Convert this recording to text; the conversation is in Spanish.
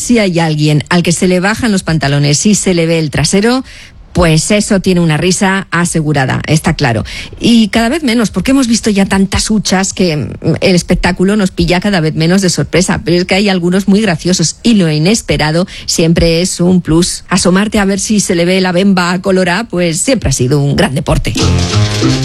si hay alguien al que se le bajan los pantalones y se le ve el trasero, pues eso tiene una risa asegurada, está claro. Y cada vez menos, porque hemos visto ya tantas huchas que el espectáculo nos pilla cada vez menos de sorpresa. Pero es que hay algunos muy graciosos y lo inesperado siempre es un plus. Asomarte a ver si se le ve la bemba colorada, pues siempre ha sido un gran deporte.